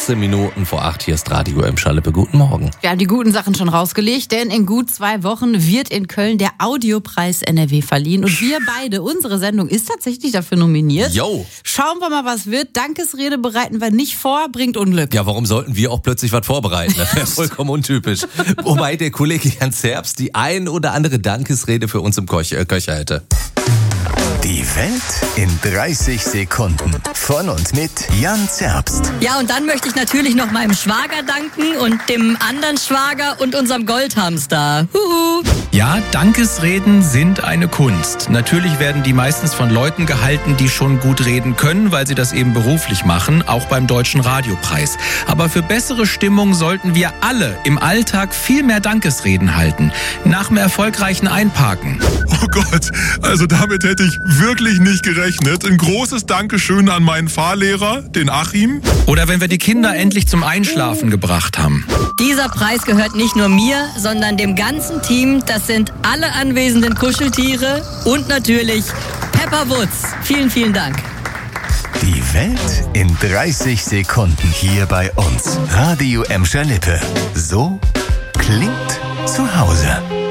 18 Minuten vor 8. Hier ist Radio Emscher Lippe. Guten Morgen. Wir haben die guten Sachen schon rausgelegt, denn in gut 2 Wochen wird in Köln der Audiopreis NRW verliehen. Und wir beide, unsere Sendung ist tatsächlich dafür nominiert. Jo. Schauen wir mal, was wird. Dankesrede bereiten wir nicht vor, bringt Unglück. Ja, warum sollten wir auch plötzlich was vorbereiten? Das wäre vollkommen untypisch. Wobei der Kollege Jan Zerbst die ein oder andere Dankesrede für uns im Köcher hätte. Die Welt in 30 Sekunden. Von und mit Jan Zerbst. Ja, und dann möchte ich natürlich noch meinem Schwager danken und dem anderen Schwager und unserem Goldhamster. Huhu. Ja, Dankesreden sind eine Kunst. Natürlich werden die meistens von Leuten gehalten, die schon gut reden können, weil sie das eben beruflich machen, auch beim Deutschen Radiopreis. Aber für bessere Stimmung sollten wir alle im Alltag viel mehr Dankesreden halten. Nach dem erfolgreichen Einparken. Oh Gott, also damit hätte ich wirklich nicht gerechnet. Ein großes Dankeschön an meinen Fahrlehrer, den Achim. Oder wenn wir die Kinder endlich zum Einschlafen gebracht haben. Dieser Preis gehört nicht nur mir, sondern dem ganzen Team. Das sind alle anwesenden Kuscheltiere und natürlich Pepper Woods. Vielen, vielen Dank. Die Welt in 30 Sekunden hier bei uns. Radio Emscher Lippe. So klingt zu Hause.